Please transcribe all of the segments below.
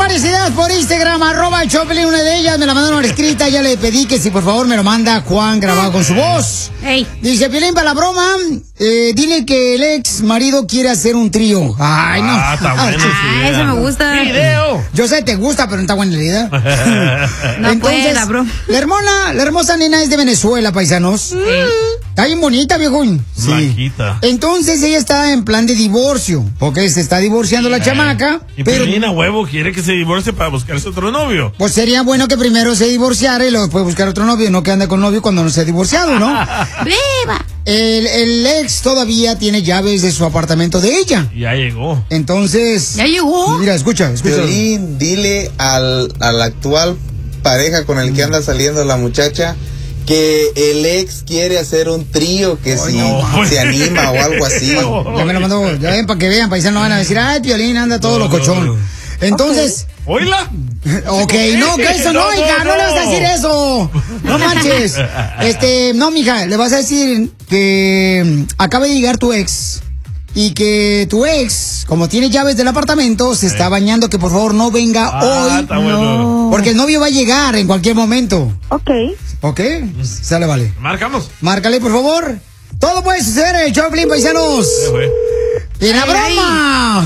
varias ideas por Instagram, @Choplin. Una de ellas me la mandaron escrita. Ya le pedí que si por favor me lo manda Juan grabado con su voz. Hey. Dice, Piolín, para la broma, dile que el ex marido quiere hacer un trío. Ay, no. Está bueno. Eso me gusta. Video. Yo sé, te gusta, pero no está buena la idea. No Entonces, pueda, bro. la hermosa nena es de Venezuela, paisanos. Está bien bonita, viejón. Blanquita. Entonces ella está en plan de divorcio, porque se está divorciando la chamaca. Y Pero Piolín a huevo quiere que se divorcie para buscarse otro novio. pues sería bueno que primero se divorciara y luego después buscar otro novio, no que ande con novio cuando no se ha divorciado, ¿no? ¡Viva! El ex todavía tiene llaves de su apartamento de ella. Ya llegó. Entonces... ¿Ya llegó? Mira, escucha. Piolín, dile a la actual pareja con el que anda saliendo la muchacha que el ex quiere hacer un trío, que si se anima o algo así. Ya me lo mandó, ya ven, para que vean, paisanos van a decir, ay, Piolín anda todo locochón. Entonces... ¿Oíla? Ok, no, que eso no, hija, no le vas a decir eso. No marches. No, mija, le vas a decir que acaba de llegar tu ex y que tu ex, como tiene llaves del apartamento, se está bañando, que por favor no venga hoy. Está bueno. Porque el novio va a llegar en cualquier momento. Ok. ¿Ok? Sale, vale. Marcamos. Márcale, por favor. Todo puede suceder en el Choplin, paisanos. ¡Y la broma!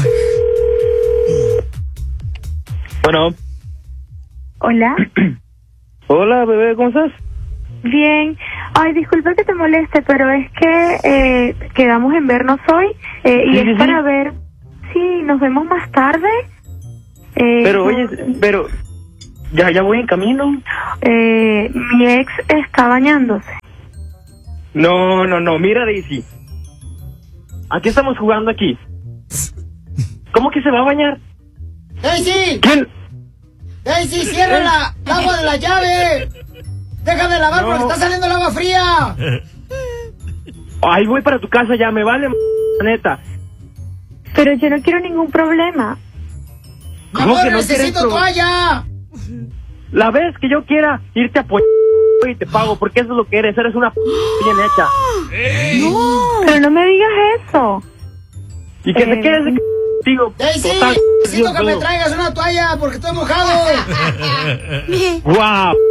Bueno. Hola. Hola, bebé, ¿cómo estás? Bien. Ay, disculpa que te moleste, pero es que quedamos en vernos hoy y es para ver si nos vemos más tarde. Pero, oye, ya voy en camino. Mi ex está bañándose. No, mira, Daisy. ¿A qué estamos jugando aquí? ¿Cómo que se va a bañar? ¡Daisy! ¿Quién? ¡Daisy, cierra el agua de la llave! ¡Déjame lavar porque está saliendo el agua fría! Ay, voy para tu casa ya, me vale, neta. Pero yo no quiero ningún problema. ¡Mi amor, necesito toalla! La vez que yo quiera irte a apoyar y te pago, porque eso es lo que eres una bien hecha. No, pero no me digas eso. Y que te quedes contigo. Daisy, Total, necesito Dios que me mío. traigas una toalla porque estoy mojado. Guau.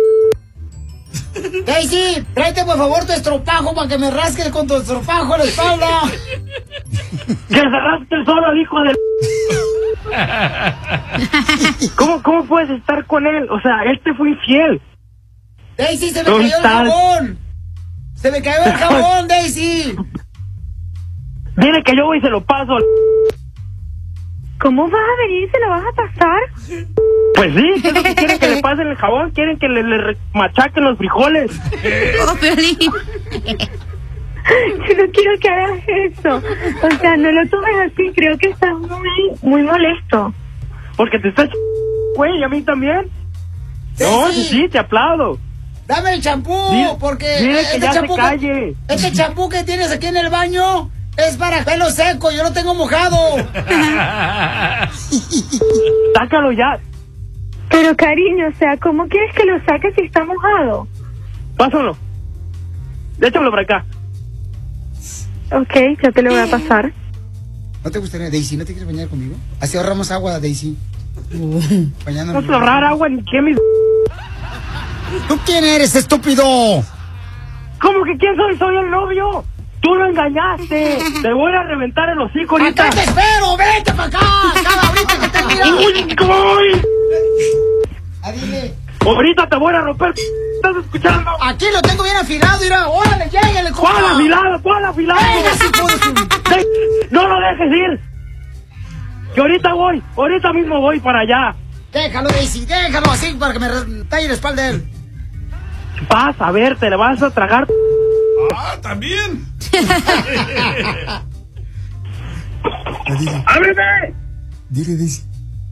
Daisy, tráete por favor tu estropajo para que me rasques con tu estropajo en la espalda. Que se rasque solo, hijo de... ¿Cómo puedes estar con él? O sea, él te fue infiel. Daisy, se me cayó el jabón. Se me cayó el jabón, Daisy. Dile que yo voy y se lo paso. ¿Cómo vas a venir y se lo vas a pasar? Pues sí, ¿qué es lo que quieren que le pasen el jabón? ¿Quieren que le machaquen los frijoles? Oh, Piolín. Yo no quiero que hagas eso. O sea, no lo tomes así. Creo que estás muy molesto. Porque te estás güey, y a mí también. No, sí, te aplaudo. Dame el champú, porque dile que ya se calle. Este champú que tienes aquí en el baño es para pelo seco, yo lo tengo mojado. Sácalo ya. Pero cariño, o sea, ¿cómo quieres que lo saques si está mojado? Pásalo. Échamelo para acá. Ok, ya te lo voy a pasar. ¿No te gustaría, Daisy? ¿No te quieres bañar conmigo? Así ahorramos agua, Daisy. No se ahorrar agua ni qué mis... ¿Tú quién eres, estúpido? ¿Cómo que quién soy? Soy el novio. Tú lo engañaste. Te voy a reventar el hocico ahorita. ¡Acá te espero! ¡Vete para acá! ¡Cada ahorita que termina! ¡Uy! Dile. Ahorita te voy a romper. ¿Estás escuchando? Aquí lo tengo bien afilado, mira. ¡Órale, lléguele, compa! ¿Cuál afilado? Venga, sí, puedes. No lo dejes ir. Que ahorita mismo voy para allá. Déjalo, Daisy, déjalo así para que me talle la espalda de él. Vas a ver, te le vas a tragar. También. ¡Ábreme! Dile, Daisy.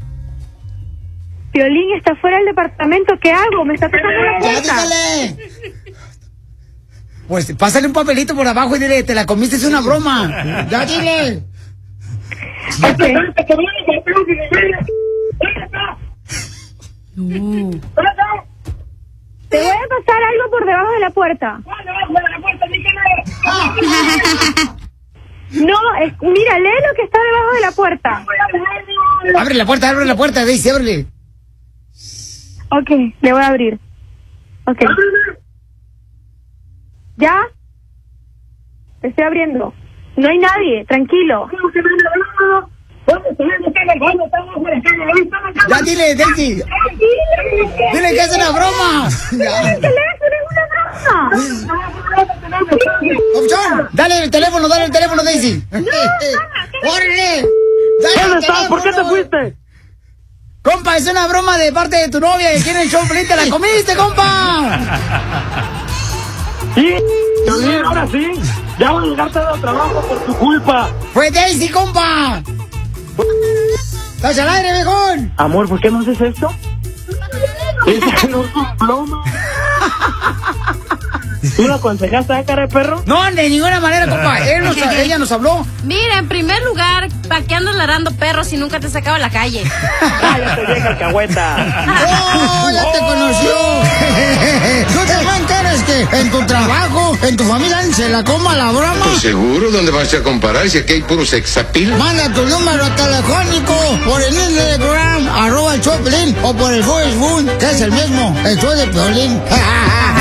Piolín está fuera del departamento. ¿Qué hago? Me está tocando la puerta. ¡Ya, dígale! Pues pásale un papelito por abajo y dile, te la comiste, es una broma. ¡Ya, dile! Okay. Te voy a pasar algo por debajo de la puerta. No, mira, lee lo que está debajo de la puerta. Abre la puerta, Daisy, ábrele. Ok, le voy a abrir. Ok. ¿Ya? Te estoy abriendo. No hay nadie, tranquilo. Ya dile, Daisy. Dile que es una broma. El teléfono es una broma. Opción, dale el teléfono, Daisy. ¡Órale! ¿Dónde estás? ¿Por qué te fuiste? Compa, es una broma de parte de tu novia que quiere el show, Pelín, te la comiste, compa. Sí, ahora sí. Ya voy a llegar tarde al trabajo por tu culpa. Fue Daisy, compa. ¡Estás al aire, viejón! Amor, ¿por qué no haces esto? Ese no es un plomo. ¿Tú lo aconsejaste a cara de perro? No, de ninguna manera, compa. Ella nos habló. Mira, en primer lugar, ¿para qué andas ladrando perros si nunca te sacaba a la calle? ¡Cállate, vieja alcahueta! ¡Oh, ya te conoció! ¿Tú también quieres que en tu trabajo, en tu familia, se la coma la broma? Pues seguro, ¿dónde vas a comparar si aquí hay puro sexapil? Manda tu número telefónico por el Instagram, @el show de Piolín, o por el Facebook, que es el mismo, el show de Piolín.